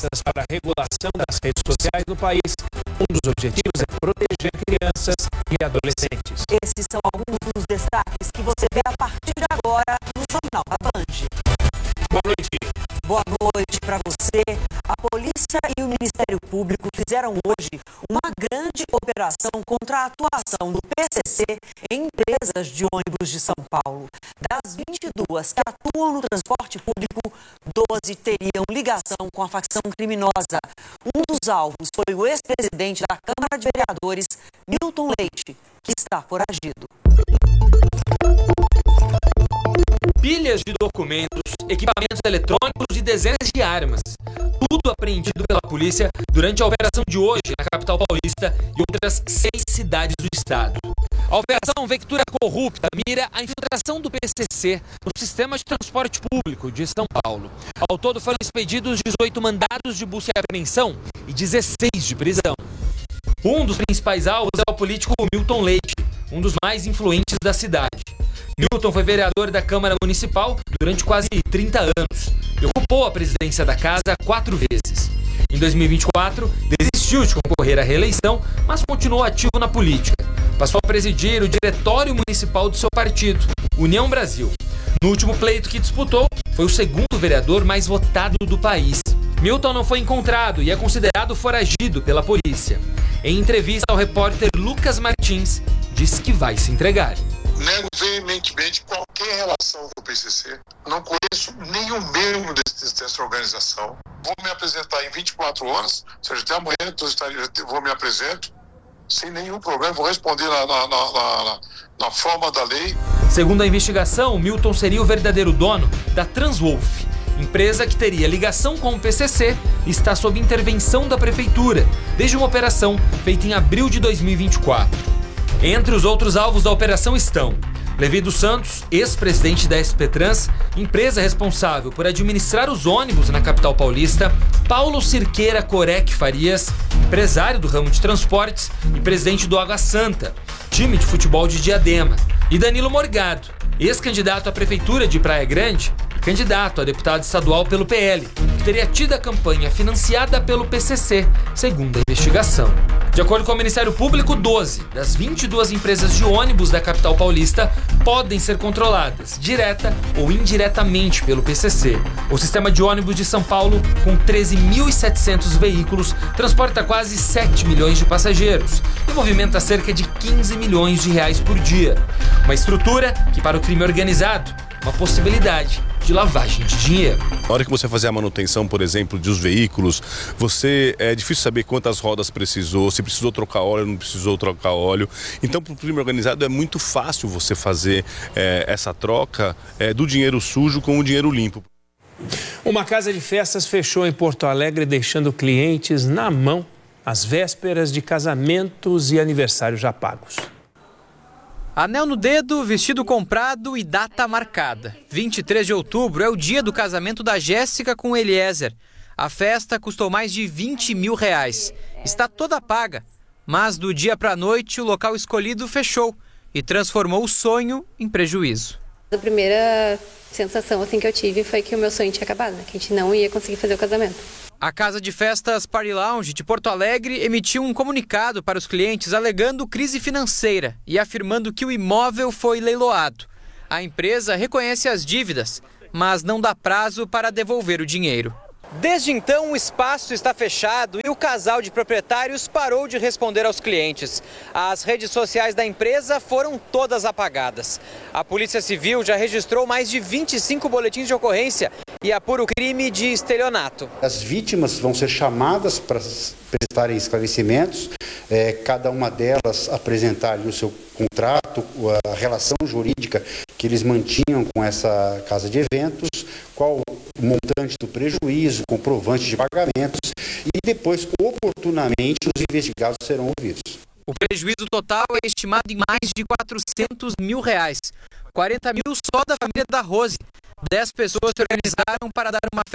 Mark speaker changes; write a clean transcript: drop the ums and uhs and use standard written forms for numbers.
Speaker 1: propostas para a regulação das redes sociais no país. Um dos objetivos é proteger crianças e adolescentes.
Speaker 2: Esses são alguns dos destaques que você vê a partir de agora no Jornal da Band.
Speaker 1: Boa noite.
Speaker 2: Boa noite para você. A polícia e o Ministério Público fizeram hoje uma grande operação contra a atuação do PCC em empresas de ônibus de São Paulo. Das 22 que atuam no transporte público, 12 teriam ligação com a facção criminosa. Um dos alvos foi o ex-presidente da Câmara de Vereadores, Milton Leite, que está foragido.
Speaker 3: Pilhas de documentos, equipamentos eletrônicos e dezenas de armas. Tudo apreendido pela polícia durante a operação de hoje na capital paulista e outras 6 cidades do estado. A operação Vectura Corrupta mira a infiltração do PCC no sistema de transporte público de São Paulo. Ao todo foram expedidos 18 mandados de busca e apreensão e 16 de prisão. Um dos principais alvos é o político Milton Leite, um dos mais influentes da cidade. Milton foi vereador da Câmara Municipal durante quase 30 anos e ocupou a presidência da casa 4 vezes. Em 2024, desistiu de concorrer à reeleição, mas continuou ativo na política. Passou a presidir o diretório municipal do seu partido, União Brasil. No último pleito que disputou, foi o segundo vereador mais votado do país. Milton não foi encontrado e é considerado foragido pela polícia. Em entrevista ao repórter Lucas Martins, disse que vai se entregar.
Speaker 4: Nego veementemente qualquer relação com o PCC. Não conheço nenhum membro dessa organização. Vou me apresentar em 24 horas, ou seja, até amanhã vou me apresento, sem nenhum problema, vou responder na forma da lei.
Speaker 3: Segundo a investigação, Milton seria o verdadeiro dono da Transwolf, empresa que teria ligação com o PCC e está sob intervenção da prefeitura, desde uma operação feita em abril de 2024. Entre os outros alvos da operação estão Levi dos Santos, ex-presidente da SP Trans, empresa responsável por administrar os ônibus na capital paulista, Paulo Cirqueira Corec Farias, empresário do ramo de transportes e presidente do Água Santa, time de futebol de Diadema, e Danilo Morgado, ex-candidato à prefeitura de Praia Grande e candidato a deputado estadual pelo PL, que teria tido a campanha financiada pelo PCC, segundo a investigação. De acordo com o Ministério Público, 12 das 22 empresas de ônibus da capital paulista podem ser controladas, direta ou indiretamente, pelo PCC. O sistema de ônibus de São Paulo, com 13.700 veículos, transporta quase 7 milhões de passageiros e movimenta cerca de 15 milhões de reais por dia. Uma estrutura que, para o crime organizado, é uma possibilidade de lavagem de dinheiro.
Speaker 5: Na hora que você fazer a manutenção, por exemplo, dos veículos, é difícil saber quantas rodas precisou, se precisou trocar óleo, não precisou trocar óleo. Então, para o crime organizado é muito fácil você fazer essa troca do dinheiro sujo com o dinheiro limpo.
Speaker 1: Uma casa de festas fechou em Porto Alegre, deixando clientes na mão às vésperas de casamentos e aniversários já pagos.
Speaker 6: Anel no dedo, vestido comprado e data marcada. 23 de outubro é o dia do casamento da Jéssica com o Eliezer. A festa custou mais de 20 mil reais. Está toda paga. Mas do dia para a noite o local escolhido fechou e transformou o sonho em prejuízo.
Speaker 7: A primeira sensação que eu tive foi que o meu sonho tinha acabado, que a gente não ia conseguir fazer o casamento.
Speaker 6: A casa de festas Party Lounge de Porto Alegre emitiu um comunicado para os clientes alegando crise financeira e afirmando que o imóvel foi leiloado. A empresa reconhece as dívidas, mas não dá prazo para devolver o dinheiro. Desde então, o espaço está fechado e o casal de proprietários parou de responder aos clientes. As redes sociais da empresa foram todas apagadas. A Polícia Civil já registrou mais de 25 boletins de ocorrência e apura o crime de estelionato.
Speaker 8: As vítimas vão ser chamadas para prestarem esclarecimentos, cada uma delas apresentar o seu contrato, a relação jurídica que eles mantinham com essa casa de eventos, qual o montante do prejuízo, comprovante de pagamentos e depois, oportunamente, os investigados serão ouvidos.
Speaker 6: O prejuízo total é estimado em mais de 400 mil reais. 40 mil só da família da Rose. 10 pessoas se organizaram para dar uma